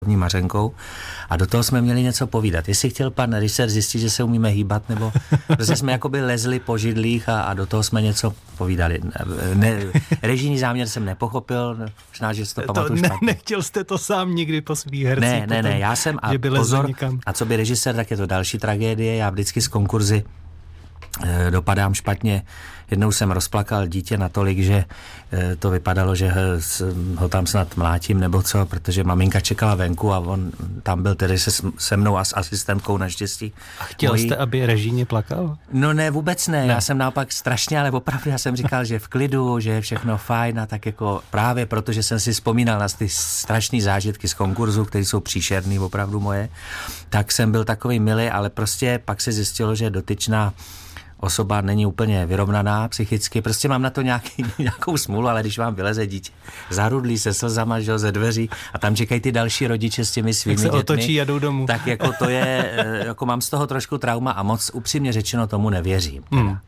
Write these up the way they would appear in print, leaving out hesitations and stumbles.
Mařenkou a do toho jsme měli něco povídat. Jestli chtěl pan režisér zjistit, že se umíme hýbat, nebo prostě jsme jakoby lezli po židlích a do toho jsme něco povídali. Režijní záměr jsem nepochopil, možná, že si to pamatuju špatně. Nechtěl jste to sám nikdy po svých hercích? Ne, já jsem, a pozor, a co by režisér, tak je to další tragédie, já vždycky z konkurzy dopadám špatně. Jednou jsem rozplakal dítě natolik, že to vypadalo, že ho tam snad mlátím nebo co, protože maminka čekala venku a on tam byl tedy se mnou a s asistentkou naštěstí. A chtěl jste, aby režijně plakal? No ne, vůbec ne. Já jsem naopak strašně, ale opravdu já jsem říkal, že v klidu, že je všechno fajn a tak jako právě protože jsem si vzpomínal na ty strašné zážitky z konkurzu, které jsou příšerný, opravdu moje, tak jsem byl takový milý, ale prostě pak se zjistilo, že dotyčná osoba není úplně vyrovnaná psychicky, prostě mám na to nějakou smůlu, ale když vám vyleze dítě zarudlý se slzama, že, ze dveří a tam čekají ty další rodiče s těmi svými dětmi. Tak se otočí a jdou domů. Tak jako to je, jako mám z toho trošku trauma a moc upřímně řečeno tomu nevěřím.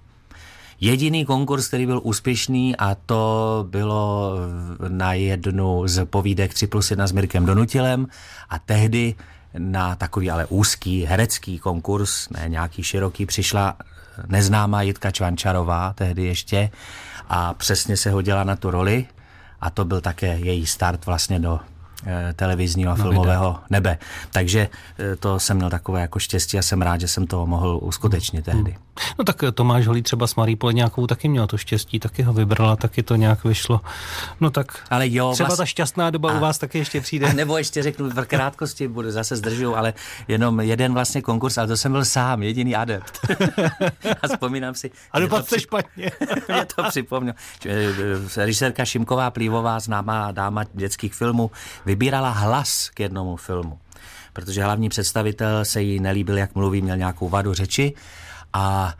Jediný konkurs, který byl úspěšný, a to bylo na jednu z povídek 3+1 s Mirkem Donutilem a tehdy na takový ale úzký herecký konkurs, ne nějaký široký, přišla neznámá Jitka Čvančarová, tehdy ještě, a přesně se hodila na tu roli a to byl také její start vlastně do televizního a filmového nebe. Takže to jsem měl takové jako štěstí a jsem rád, že jsem to mohl uskutečnit tehdy. No tak Tomáš Holý třeba s Marí Poledňákovou taky měl to štěstí, taky ho vybrala, taky to nějak vyšlo. No tak ale jo, třeba ta šťastná doba u vás taky ještě přijde. A nebo ještě řeknu v krátkosti, budu zase zdržuju, ale jenom jeden vlastně konkurs, ale to jsem byl sám, jediný adept. A vzpomínám si. A dopadl se špatně. Mě to připomněl. Režisérka Šimková Plívová, známá dáma dětských filmů, vybírala hlas k jednomu filmu, protože hlavní představitel se jí nelíbil, jak mluví, měl nějakou vadu řeči a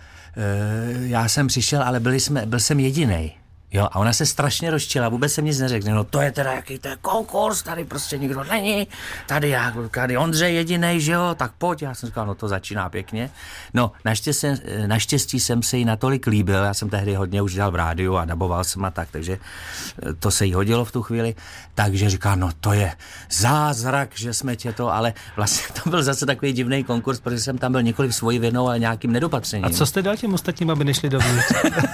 já jsem přišel, ale byl jsem jedinej. Jo, a ona se strašně rozčila, vůbec jsem nic neřekl. No to je teda jaký to je konkurs, tady prostě nikdo není, tady Ondřej jedinej, že jo, tak pojď. Já jsem říkal, no to začíná pěkně. No, naštěstí jsem se jí natolik líbil, já jsem tehdy hodně už dělal v rádiu a daboval jsem a tak, takže to se jí hodilo v tu chvíli, takže říká, no to je zázrak, že jsme tě to, ale vlastně to byl zase takový divný konkurs, protože jsem tam byl několik svojí vinou, ale nějakým nedopatřením. A co jste dal těm ostatním, aby nešli dovnitř?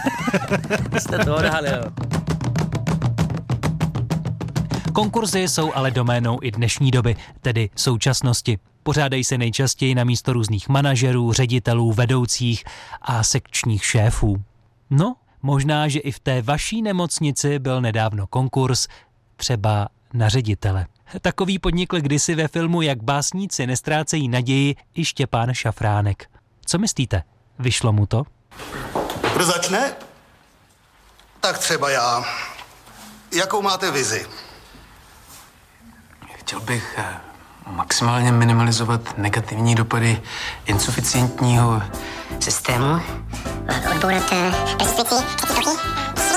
Jste to odhalil. Konkurzy jsou ale doménou i dnešní doby, tedy současnosti. Pořádají se nejčastěji na místo různých manažerů, ředitelů, vedoucích a sekčních šéfů. No, možná, že i v té vaší nemocnici byl nedávno konkurs, třeba na ředitele. Takový podnikl kdysi ve filmu Jak básníci nestrácejí naději i Štěpán Šafránek. Co myslíte? Vyšlo mu to? Kdo začne? Tak třeba já. Jakou máte vizi? Chtěl bych maximálně minimalizovat negativní dopady insuficientního systému. Odbourat